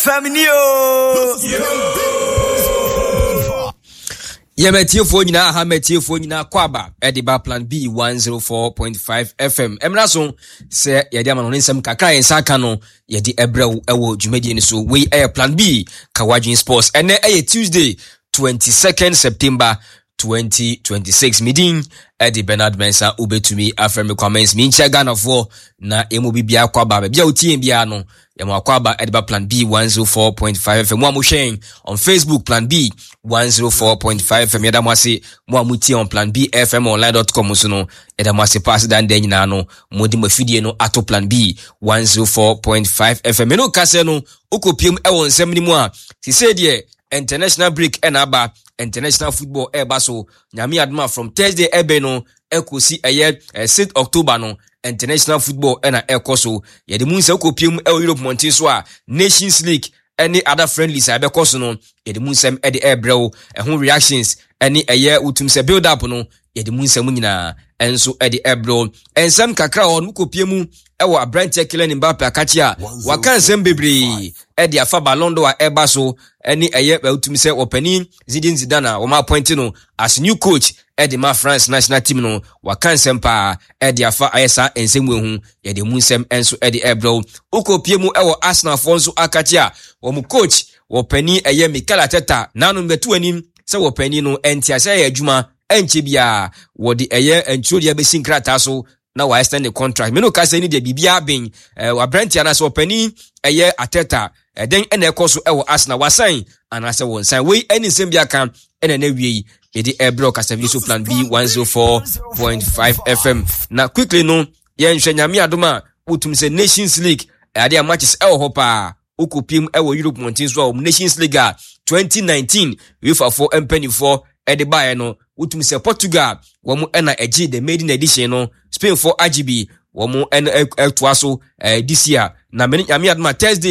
family Yemetiefoɔ nyinaa ha metiefoɔ nyinaa kwaba ediba plan B 104.5 FM emraso se yɛde ama no nsɛm kakra yɛnsa aka no yɛde ebrew ɛwɔ dwumadie ne so we plan B Kawajin Sports ene Tuesday 22nd September 2026 meeting Eddie Bernard Mensah ubetumi afreme comments mi nche Ghana for na emu bibia kwaba bia utie bia no yamo kwaba ediba plan B 104.5 FM mo hwen on Facebook plan B 104.5 FM yada mo ase mo amutie on plan B fmonline.com so no yada mo ase pass dan den nyina no mo di mafidie no ato plan B 104.5 FM no kase no okopiem e won nsɛm ni mu a si se de international break enaba international football eba so nyame adoma from Thursday ebe no ekosi 6 October no international football ena ekoso yede mu nsa kopiem Europe montin so a Nations League any other friendlies abekoso no yede mu nsam ede ebrew ehun reactions any utum se build up no yede mu nsam nyina enso ede ebrew ensam kakra on kopiem ewo Abrantia Kylian Mbappe akachia waka nsam bebre ede afa Ballon d'Or eba so any utum se opani Zinedine Zidane wo ma appoint no as new coach ede ma France national team no waka nsam pa ede afa ayesa ensam wehu yede mu nsam enso ede ebrew ukopiem ewo Arsenal fonso akachia wo mu coach wopani Mikel Arteta nanu betu anim se wopani no entiase ya adwuma enche bia wodi enchori abesi nkrata so na wa extend the contract me no ka say ni de bibia ben Abrantia na se wopani Arteta den ena ekoso ewo Arsenal wasan anase won san we any nsem bia kan ena na wie edi ebro kasaviso plan B 104.5 FM na quickly no ye nhwe nyame adoma utum se Nations League ade matches ewo hopa okopiem ewo Europe montin so Nations League 2019 UEFA for MP4 ede bae no utum se Portugal womu ena eji the maiden edition no Spain for RGB womu ena etwaso this year na me nyame adoma Thursday